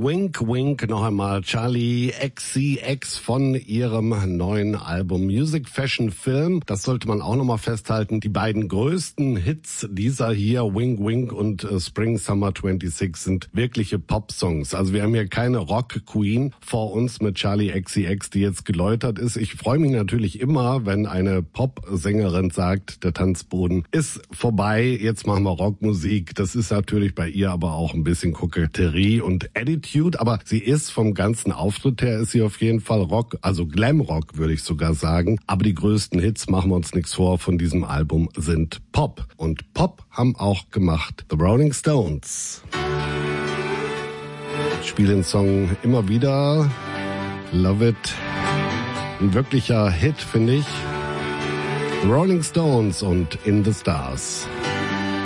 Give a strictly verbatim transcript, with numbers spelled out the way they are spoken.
Wink Wink noch einmal Charli X C X von ihrem neuen Album Music Fashion Film. Das sollte man auch noch mal festhalten. Die beiden größten Hits dieser hier, Wink Wink und äh, Spring Summer sechsundzwanzig, sind wirkliche Pop-Songs. Also wir haben hier keine Rock-Queen vor uns mit Charli X C X, die jetzt geläutert ist. Ich freue mich natürlich immer, wenn eine Pop-Sängerin sagt, der Tanzboden ist vorbei, jetzt machen wir Rockmusik. Das ist natürlich bei ihr aber auch ein bisschen Koketterie und Attitude, aber sie ist vom ganzen Auftritt her, ist sie auf jeden Fall Rock, also Glam-Rock würde ich sogar sagen. Aber die größten Hits, machen wir uns nichts vor, von diesem Album sind Pop. Und Pop haben auch gemacht The Rolling Stones. Ich spiele den Song immer wieder. Love It. Ein wirklicher Hit, finde ich. The Rolling Stones und In the Stars.